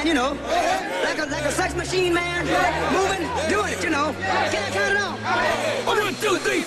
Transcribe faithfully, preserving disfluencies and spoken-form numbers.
you know, like a like a sex machine, man, moving, doing it, you know. Can I count it off? One, two, three,